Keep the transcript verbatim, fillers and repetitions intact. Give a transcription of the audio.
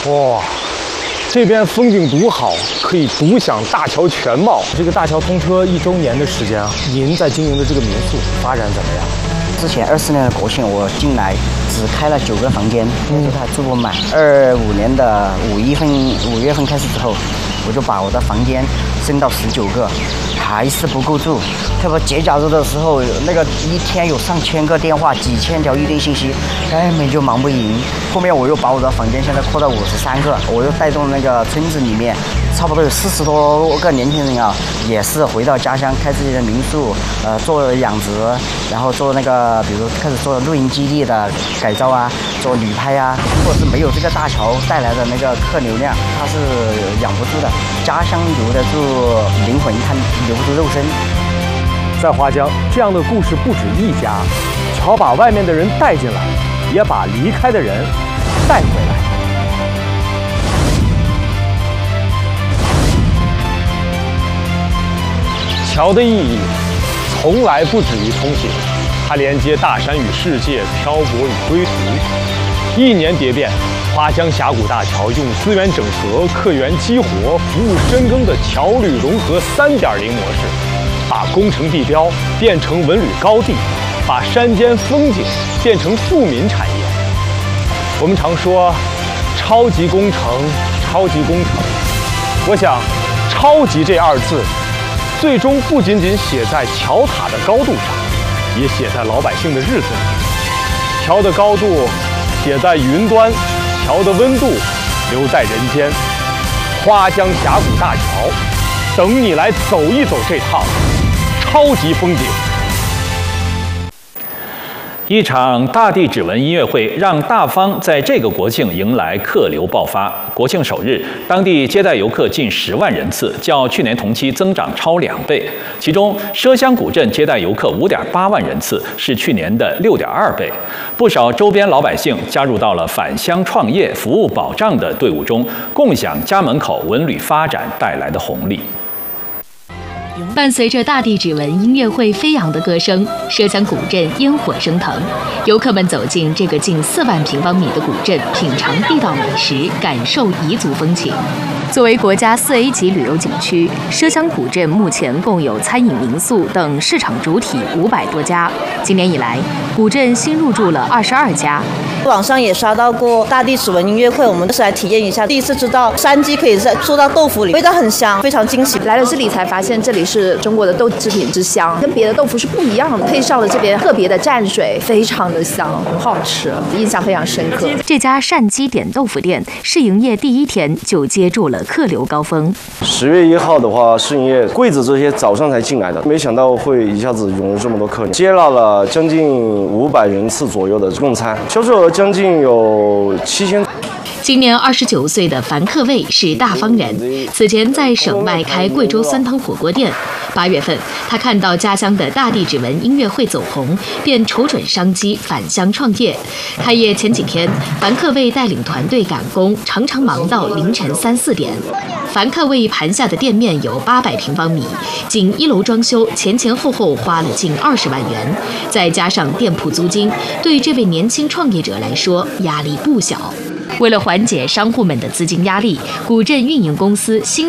哇，这边风景独好，可以独享大桥全貌。这个大桥通车一周年的时间啊，您在经营的这个民宿发展怎么样？ 之前二四年的国庆我进来只开了九个房间，嗯，还住不满。二五年的五月份五月份开始之后，我就把我的房间升到十九个，还是不够住。特别节假日的时候，那个一天有上千个电话，几千条预订信息，根本就忙不赢。后面我又把我的房间现在扩到五十三个，我又带动那个村子里面差不多有四十多个年轻人啊，也是回到家乡开自己的民宿，呃，做养殖，然后做那个比如开始做露营基地的改造啊，做旅拍啊。如果是没有这个大桥带来的那个客流量，它是养不住的。家乡留得住灵魂，它留不住肉身。 在花江，这样的故事不止一家。桥把外面的人带进来，也把离开的人带回来。桥的意义从来不止于通行，它连接大山与世界，漂泊与归途。一年蝶变，花江峡谷大桥用资源整合、客源激活、服务深耕的桥旅融合 三点零 模式，把工程地标变成文旅高地，把山间风景变成富民产业。我们常说超级工程，超级工程。我想，超级这二字，最终不仅仅写在桥塔的高度上，也写在老百姓的日子里。桥的高度写在云端，桥的温度留在人间。花江峡谷大桥，等你来走一走这趟超级风景。 一场大地指纹音乐会让大方在这个国庆迎来客流爆发。国庆首日，当地接待游客近十万人次，较去年同期增长超两倍。其中，麝乡古镇接待游客五点八万人次，是去年的六点二倍。不少周边老百姓加入到了返乡创业、服务保障的队伍中，共享家门口文旅发展带来的红利。 伴随着大地指纹音乐会飞扬的歌声，麝乡古镇烟火升腾，游客们走进这个近四万平方米的古镇，品尝地道美食，感受彝族风情。作为国家四 A 级旅游景区，麝乡古镇目前共有餐饮、民宿等市场主体五百多家。今年以来，古镇新入驻了二十二家。 网上也刷到过大地指纹音乐会，我们是来体验一下，第一次知道山鸡可以在做到豆腐里，味道很香，非常惊喜。 来了这里才发现，这里是中国的豆制品之乡，跟别的豆腐是不一样的，配上了这边特别的蘸水，非常的香，很好吃，印象非常深刻。 这家善鸡点豆腐店试营业第一天就接住了客流高峰。 十月一号的话，试营业，柜子这些早上才进来的，没想到会一下子涌入这么多客人，接纳了将近五百人次左右的用餐，销售额将近有七千。 今年二十九岁的樊克卫是大方人，此前在省外开贵州酸汤火锅店。八月份，他看到家乡的大地指纹音乐会走红，便瞅准商机返乡创业。开业前几天，樊克卫带领团队赶工，常常忙到凌晨三四点。樊克卫盘下的店面有八百平方米，仅一楼装修前前后后花了近二十万元，再加上店铺租金，对这位年轻创业者来说压力不小。为了缓解商户们的资金压力，古镇运营公司新